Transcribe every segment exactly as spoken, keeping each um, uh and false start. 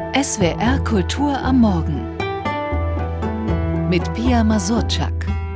S W R Kultur am Morgen mit Pia Mazurczak.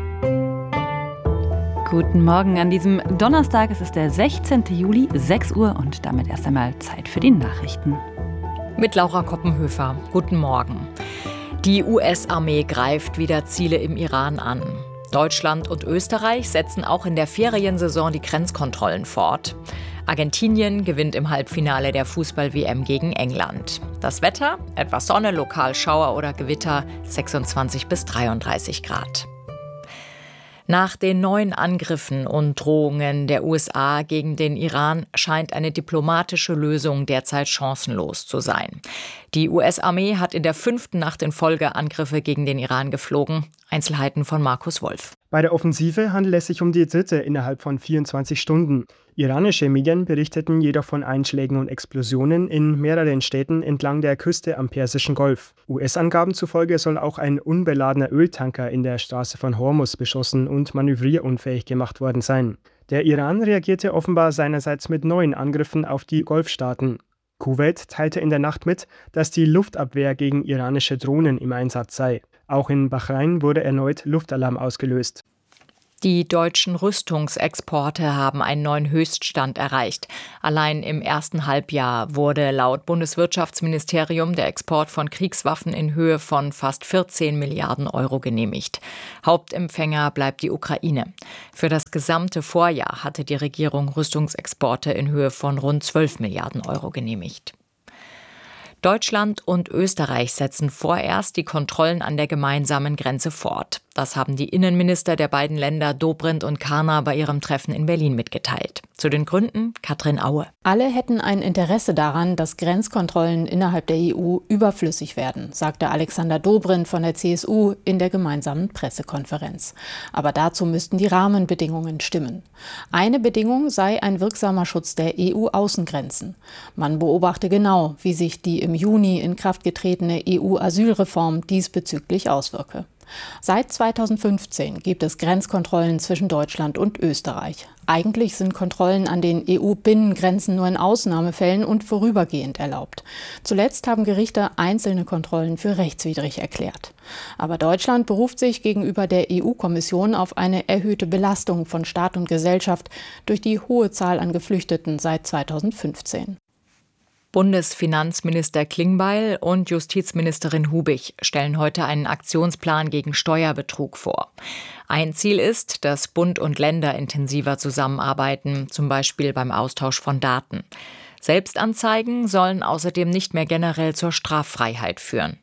Guten Morgen an diesem Donnerstag. Es ist der sechzehnten Juli, sechs Uhr und damit erst einmal Zeit für die Nachrichten. Mit Laura Koppenhöfer. Guten Morgen. Die U S-Armee greift wieder Ziele im Iran an. Deutschland und Österreich setzen auch in der Feriensaison die Grenzkontrollen fort. Argentinien gewinnt im Halbfinale der Fußball-W M gegen England. Das Wetter? Etwas Sonne, lokal Schauer oder Gewitter, sechsundzwanzig bis dreiunddreißig Grad. Nach den neuen Angriffen und Drohungen der U S A gegen den Iran scheint eine diplomatische Lösung derzeit chancenlos zu sein. Die U S-Armee hat in der fünften Nacht in Folge Angriffe gegen den Iran geflogen. Einzelheiten von Markus Wolf. Bei der Offensive handelt es sich um die dritte innerhalb von vierundzwanzig Stunden. Iranische Medien berichteten jedoch von Einschlägen und Explosionen in mehreren Städten entlang der Küste am Persischen Golf. U S-Angaben zufolge soll auch ein unbeladener Öltanker in der Straße von Hormuz beschossen und manövrierunfähig gemacht worden sein. Der Iran reagierte offenbar seinerseits mit neuen Angriffen auf die Golfstaaten. Kuwait teilte in der Nacht mit, dass die Luftabwehr gegen iranische Drohnen im Einsatz sei. Auch in Bahrain wurde erneut Luftalarm ausgelöst. Die deutschen Rüstungsexporte haben einen neuen Höchststand erreicht. Allein im ersten Halbjahr wurde laut Bundeswirtschaftsministerium der Export von Kriegswaffen in Höhe von fast vierzehn Milliarden Euro genehmigt. Hauptempfänger bleibt die Ukraine. Für das gesamte Vorjahr hatte die Regierung Rüstungsexporte in Höhe von rund zwölf Milliarden Euro genehmigt. Deutschland und Österreich setzen vorerst die Kontrollen an der gemeinsamen Grenze fort. Das haben die Innenminister der beiden Länder Dobrindt und Karner bei ihrem Treffen in Berlin mitgeteilt. Zu den Gründen Katrin Aue. Alle hätten ein Interesse daran, dass Grenzkontrollen innerhalb der E U überflüssig werden, sagte Alexander Dobrindt von der C S U in der gemeinsamen Pressekonferenz. Aber dazu müssten die Rahmenbedingungen stimmen. Eine Bedingung sei ein wirksamer Schutz der E U-Außengrenzen. Man beobachte genau, wie sich die im Juni in Kraft getretene E U-Asylreform diesbezüglich auswirke. Seit zweitausendfünfzehn gibt es Grenzkontrollen zwischen Deutschland und Österreich. Eigentlich sind Kontrollen an den E U-Binnengrenzen nur in Ausnahmefällen und vorübergehend erlaubt. Zuletzt haben Gerichte einzelne Kontrollen für rechtswidrig erklärt. Aber Deutschland beruft sich gegenüber der E U-Kommission auf eine erhöhte Belastung von Staat und Gesellschaft durch die hohe Zahl an Geflüchteten seit zweitausendfünfzehn. Bundesfinanzminister Klingbeil und Justizministerin Hubig stellen heute einen Aktionsplan gegen Steuerbetrug vor. Ein Ziel ist, dass Bund und Länder intensiver zusammenarbeiten, zum Beispiel beim Austausch von Daten. Selbstanzeigen sollen außerdem nicht mehr generell zur Straffreiheit führen.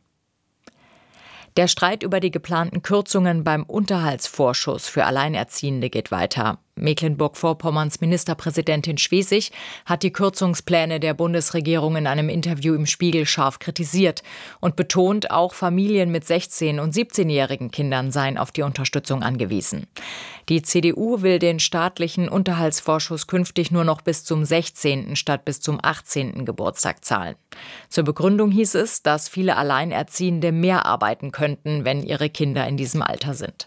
Der Streit über die geplanten Kürzungen beim Unterhaltsvorschuss für Alleinerziehende geht weiter. Mecklenburg-Vorpommerns Ministerpräsidentin Schwesig hat die Kürzungspläne der Bundesregierung in einem Interview im Spiegel scharf kritisiert und betont, auch Familien mit sechzehn- und siebzehnjährigen Kindern seien auf die Unterstützung angewiesen. Die C D U will den staatlichen Unterhaltsvorschuss künftig nur noch bis zum sechzehnten statt bis zum achtzehnten Geburtstag zahlen. Zur Begründung hieß es, dass viele Alleinerziehende mehr arbeiten könnten, wenn ihre Kinder in diesem Alter sind.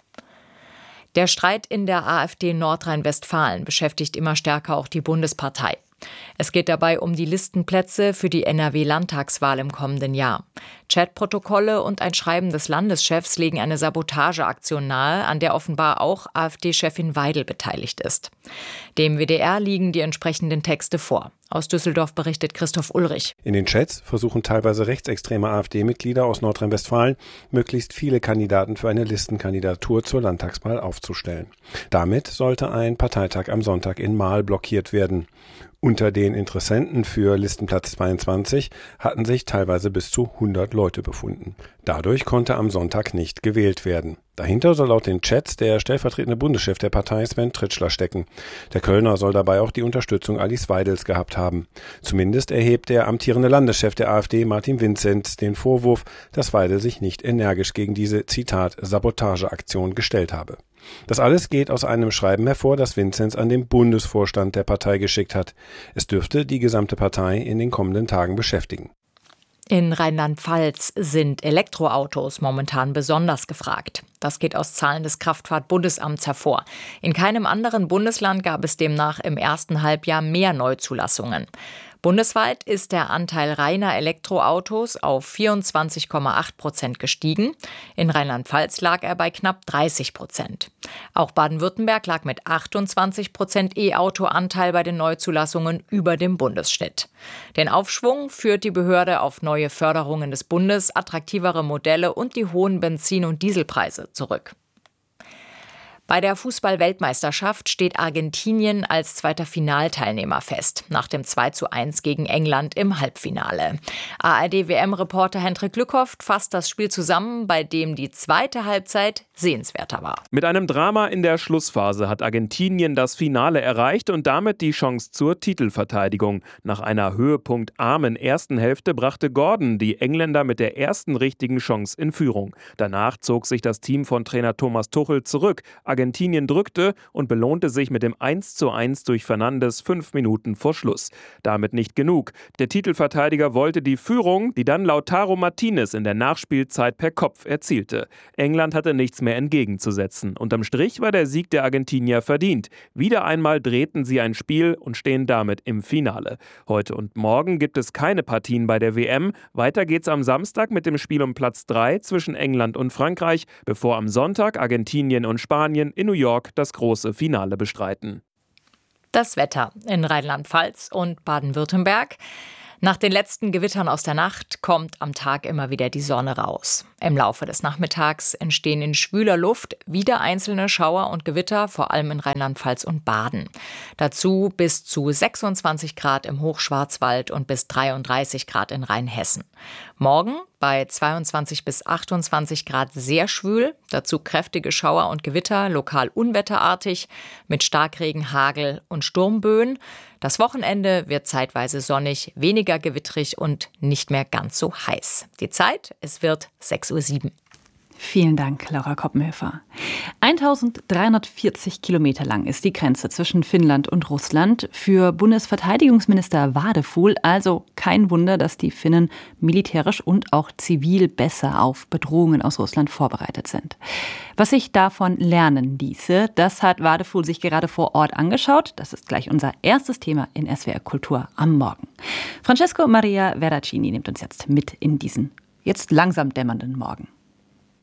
Der Streit in der AfD Nordrhein-Westfalen beschäftigt immer stärker auch die Bundespartei. Es geht dabei um die Listenplätze für die N R W-Landtagswahl im kommenden Jahr. Chatprotokolle und ein Schreiben des Landeschefs legen eine Sabotageaktion nahe, an der offenbar auch AfD-Chefin Weidel beteiligt ist. Dem W D R liegen die entsprechenden Texte vor. Aus Düsseldorf berichtet Christoph Ulrich. In den Chats versuchen teilweise rechtsextreme AfD-Mitglieder aus Nordrhein-Westfalen, möglichst viele Kandidaten für eine Listenkandidatur zur Landtagswahl aufzustellen. Damit sollte ein Parteitag am Sonntag in Marl blockiert werden. Unter den Interessenten für Listenplatz zweiundzwanzig hatten sich teilweise bis zu hundert Leute befunden. Dadurch konnte am Sonntag nicht gewählt werden. Dahinter soll laut den Chats der stellvertretende Bundeschef der Partei Sven Tritschler stecken. Der Kölner soll dabei auch die Unterstützung Alice Weidels gehabt haben. Zumindest erhebt der amtierende Landeschef der AfD Martin Vinzenz den Vorwurf, dass Weidel sich nicht energisch gegen diese, Zitat, Sabotageaktion gestellt habe. Das alles geht aus einem Schreiben hervor, das Vinzenz an den Bundesvorstand der Partei geschickt hat. Es dürfte die gesamte Partei in den kommenden Tagen beschäftigen. In Rheinland-Pfalz sind Elektroautos momentan besonders gefragt. Das geht aus Zahlen des Kraftfahrt-Bundesamts hervor. In keinem anderen Bundesland gab es demnach im ersten Halbjahr mehr Neuzulassungen. Bundesweit ist der Anteil reiner Elektroautos auf vierundzwanzig Komma acht Prozent gestiegen. In Rheinland-Pfalz lag er bei knapp dreißig Prozent. Auch Baden-Württemberg lag mit achtundzwanzig Prozent E-Auto-Anteil bei den Neuzulassungen über dem Bundesschnitt. Den Aufschwung führt die Behörde auf neue Förderungen des Bundes, attraktivere Modelle und die hohen Benzin- und Dieselpreise zurück. Bei der Fußball-Weltmeisterschaft steht Argentinien als zweiter Finalteilnehmer fest, nach dem zwei zu eins gegen England im Halbfinale. A R D-W M-Reporter Hendrik Lückhoff fasst das Spiel zusammen, bei dem die zweite Halbzeit sehenswerter war. Mit einem Drama in der Schlussphase hat Argentinien das Finale erreicht und damit die Chance zur Titelverteidigung. Nach einer höhepunktarmen ersten Hälfte brachte Gordon die Engländer mit der ersten richtigen Chance in Führung. Danach zog sich das Team von Trainer Thomas Tuchel zurück. Argentinien drückte und belohnte sich mit dem eins zu eins durch Fernandes fünf Minuten vor Schluss. Damit nicht genug. Der Titelverteidiger wollte die Führung, die dann Lautaro Martinez in der Nachspielzeit per Kopf erzielte. England hatte nichts mehr entgegenzusetzen. Unterm Strich war der Sieg der Argentinier verdient. Wieder einmal drehten sie ein Spiel und stehen damit im Finale. Heute und morgen gibt es keine Partien bei der W M. Weiter geht's am Samstag mit dem Spiel um Platz drei zwischen England und Frankreich, bevor am Sonntag Argentinien und Spanien in New York das große Finale bestreiten. Das Wetter in Rheinland-Pfalz und Baden-Württemberg. Nach den letzten Gewittern aus der Nacht kommt am Tag immer wieder die Sonne raus. Im Laufe des Nachmittags entstehen in schwüler Luft wieder einzelne Schauer und Gewitter, vor allem in Rheinland-Pfalz und Baden. Dazu bis zu sechsundzwanzig Grad im Hochschwarzwald und bis dreiunddreißig Grad in Rheinhessen. Morgen bei zweiundzwanzig bis achtundzwanzig Grad sehr schwül, dazu kräftige Schauer und Gewitter, lokal unwetterartig, mit Starkregen, Hagel und Sturmböen. Das Wochenende wird zeitweise sonnig, weniger gewittrig und nicht mehr ganz so heiß. Die Zeit, es wird sechs Uhr sieben. Vielen Dank, Laura Koppenhöfer. eintausenddreihundertvierzig Kilometer lang ist die Grenze zwischen Finnland und Russland. Für Bundesverteidigungsminister Wadefuhl also kein Wunder, dass die Finnen militärisch und auch zivil besser auf Bedrohungen aus Russland vorbereitet sind. Was sich davon lernen ließe, das hat Wadefuhl sich gerade vor Ort angeschaut. Das ist gleich unser erstes Thema in S W R Kultur am Morgen. Francesco Maria Veracini nimmt uns jetzt mit in diesen jetzt langsam dämmernden Morgen.